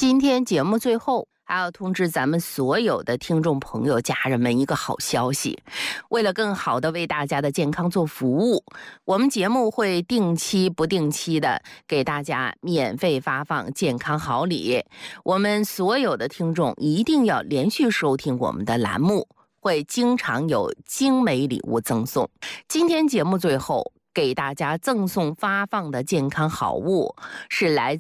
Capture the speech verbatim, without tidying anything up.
今天节目最后还要通知咱们所有的听众朋友、家人们一个好消息。为了更好的为大家的健康做服务，我们节目会定期不定期的给大家免费发放健康好礼。我们所有的听众一定要连续收听我们的栏目，会经常有精美礼物赠送。今天节目最后给大家赠送发放的健康好物是来自